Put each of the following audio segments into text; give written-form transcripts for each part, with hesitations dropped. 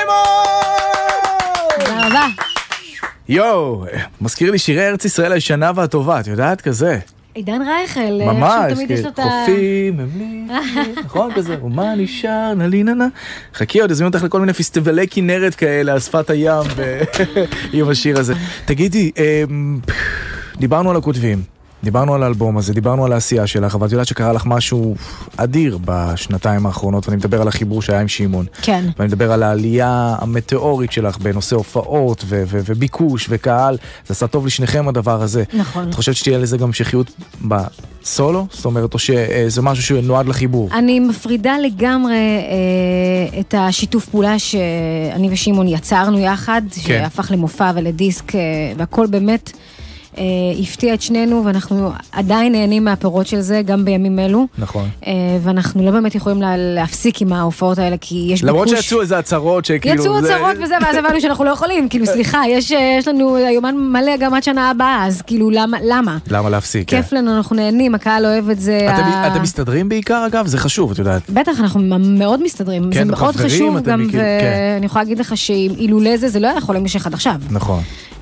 תודה רבה. יואו, מזכיר לי שירי ארץ ישראל הישנה והטובה, את יודעת כזה? עידן רייכל, ממש, חופים, נכון כזה, ומה נשאר, נליננה. חכי, עוד הזמינו אותך לכל מיני פסטיבלי כנרת כאלה על שפת הים עם השיר הזה. תגידי, דיברנו על הכותבים, דיברנו על האלבום הזה, דיברנו על העשייה שלך, אבל את יודעת שקרה לך משהו אדיר בשנתיים האחרונות, ואני מדבר על החיבור שהיה עם שימון. כן. ואני מדבר על העלייה המטאורית שלך בנושא הופעות וביקוש וקהל. זה עשה טוב לשניכם הדבר הזה. נכון. את חושבת שתהיה לזה גם המשכיות בסולו? זאת אומרת, או שזה משהו שנועד לחיבור? אני מפרידה לגמרי את השיתוף פעולה שאני ושימון יצרנו יחד, שהפך למופע ולדיסק, והכל באמת הפתיע את שנינו, ואנחנו עדיין נהנים מהפירות של זה, גם בימים אלו. נכון. ואנחנו לא באמת יכולים להפסיק עם ההופעות האלה, כי יש ביקוש. למרות שיצאו איזה הצהרות שכאילו... יצאו הצהרות וזה, ואז הבנו שאנחנו לא יכולים. כאילו, סליחה, יש לנו היומן מלא גם עד שנה הבאה, אז כאילו, למה? למה להפסיק? כיף לנו, אנחנו נהנים, הקהל אוהב את זה. אתם מסתדרים בעיקר, אגב? זה חשוב, את יודעת. בטח, אנחנו מאוד מסתדרים. זה מאוד חשוב גם, ואני יכולה להגיד לך שאילולא זה לא יכול להמשיך עד עכשיו. נכון.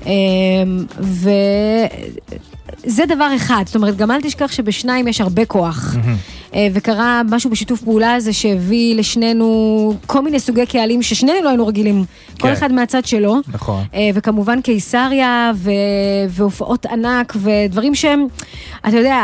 וזה דבר אחד, זאת אומרת, גם אל תשכח שבשניים יש הרבה כוח, וקרה משהו בשיתוף פעולה הזה שהביא לשנינו כל מיני סוגי קהלים ששנינו לא היינו רגילים, כל אחד מהצד שלו, נכון. וכמובן קיסריה והופעות ענק ודברים שהם, אתה יודע,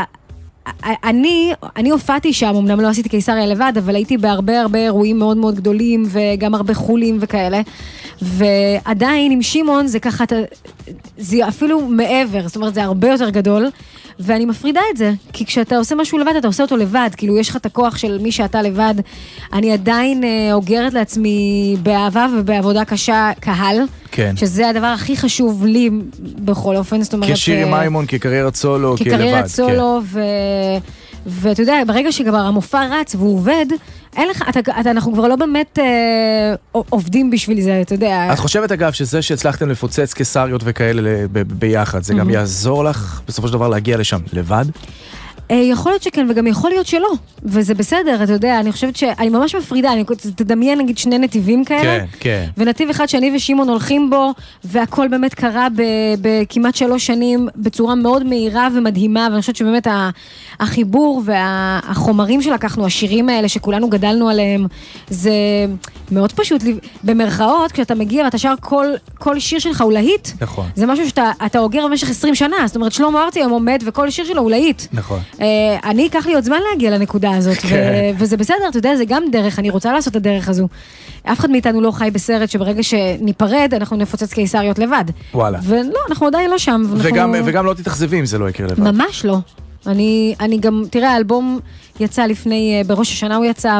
אני הופעתי שם, אמנם לא עשיתי קיסריה לבד, אבל הייתי בהרבה אירועים מאוד מאוד גדולים, וגם הרבה חולים וכאלה, ועדיין עם שימון זה ככה, זה אפילו מעבר, זאת אומרת זה הרבה יותר גדול, ואני מפרידה את זה, כי כשאתה עושה משהו לבד, אתה עושה אותו לבד, כאילו יש לך את הכוח של מי שאתה לבד, אני עדיין אוגרת לעצמי באהבה ובעבודה קשה קהל, כן. שזה הדבר הכי חשוב לי בכל אופן, זאת אומרת... כשיר עם מיימון, כקריירת סולו, כלבד. כקריירת סולו, ואתה יודע, ברגע שכבר המופע רץ והוא עובד, אין לך, אנחנו כבר לא באמת עובדים בשביל זה, אתה יודע. את חושבת אגב שזה שהצלחתם לפוצץ קיסריות וכאלה ביחד, זה גם יעזור לך בסופו של דבר להגיע לשם לבד? יכול להיות שכן, וגם יכול להיות שלא, וזה בסדר, אתה יודע, אני חושבת שאני ממש מפרידה, תדמיין נגיד שני נתיבים כאלה, כן. ונתיב אחד שאני ושימון הולכים בו, והכל באמת קרה בכמעט 3 שנים, בצורה מאוד מהירה ומדהימה, ואני חושבת שבאמת החיבור והחומרים שלקחנו, השירים האלה שכולנו גדלנו עליהם, זה מאוד פשוט, במרכאות, כשאתה מגיע ואתה שר כל שיר שלך הוא להיט, נכון. זה משהו שאתה אוגר במשך 20 שנה, זאת אומרת שלמה ארצי היום עומד וכל שיר שלו הוא להיט. נכון. אני אקח לי עוד זמן להגיע לנקודה הזאת, וזה בסדר, אתה יודע, זה גם דרך, אני רוצה לעשות את הדרך הזו. אף אחד מאיתנו לא חי בסרט שברגע שניפרד, אנחנו נפוצץ קיסריות לבד. וואלה. ולא, אנחנו עדיין לא שם. וגם לא תתאכזבים, זה לא יקרה לבד. ממש לא. אני גם, תראה, האלבום יצא לפני, בראש השנה הוא יצא,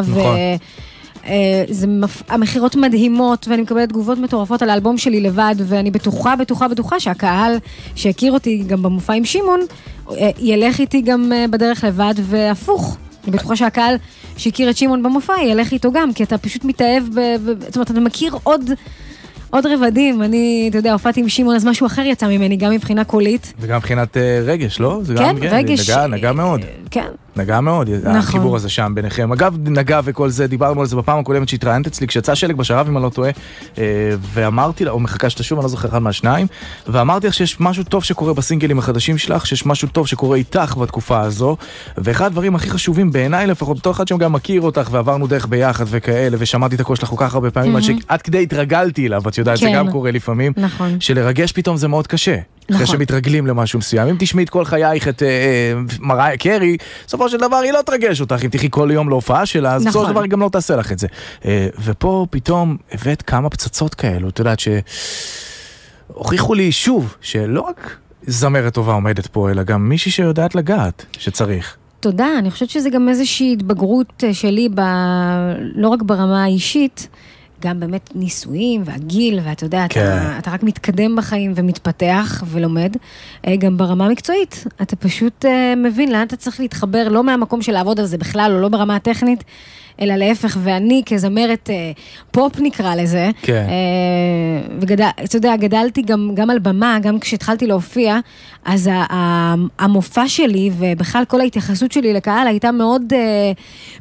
זה המחירות מדהימות, ואני מקבלת תגובות מטורפות על האלבום שלי לבד, ואני בטוחה שהקהל שהכיר אותי גם במופע עם שימון, ילך איתי גם בדרך לבד, והפוך. אני בטוחה שהקהל שהכיר את שימון במופע, ילך איתו גם, כי אתה פשוט מתאהב, זאת אומרת, אתה מכיר עוד רבדים, אתה יודע, הופעתי עם שימון, אז משהו אחר יצא ממני, גם מבחינה קולית. וגם מבחינת רגש, לא? כן, רגש. נגע מאוד. כן. נגע מאוד, החיבור הזה שם ביניכם. אגב, נגע וכל זה, דיברנו על זה בפעם הקודמת שהתראיינת אצלי, כשיצא שלג בשרב, אם אני לא טועה, ואמרתי לה, או מחכה שאתה שוב, אני לא זוכר אחד מהשניים, ואמרתי לך שיש משהו טוב שקורה בסינגלים החדשים שלך, שיש משהו טוב שקורה איתך בתקופה הזו, ואחד הדברים הכי חשובים בעיניי, לפחות בתור אחד שגם מכיר אותך, ועברנו דרך ביחד וכאלה, ושמעתי את הקול שלך כל כך הרבה פעמים, עד כדי התרגלתי אליו, ואת יודעת, זה גם קורה לפעמים, שלרגש פתאום זה מאוד קשה. אחרי שמתרגלים למשהו מסוים. אם תשמעי את כל חייך את מריה קרי, בסופו של דבר היא לא תרגש אותך. אם תחי כל יום להופעה שלה, אז בסופו של דבר היא גם לא תעשה לך את זה. ופה פתאום הבאת כמה פצצות כאלו. אתה יודעת שהוכיחו לי שוב, שלא רק זמרת טובה עומדת פה, אלא גם מישהי שיודעת לגעת שצריך. תודה, אני חושבת שזה גם איזושהי התבגרות שלי, לא רק ברמה האישית, גם באמת ניסויים והגיל, ואתה יודע, אתה רק מתקדם בחיים ומתפתח ולומד, גם ברמה המקצועית. אתה פשוט מבין לאן אתה צריך להתחבר, לא מהמקום של לעבוד על זה בכלל, או לא ברמה הטכנית, אלא להפך, ואני כזמרת פופ נקרא לזה, ואתה יודע, גדלתי גם על במה, גם כשהתחלתי להופיע, אז המופע שלי, ובכלל כל ההתייחסות שלי לקהל, הייתה מאוד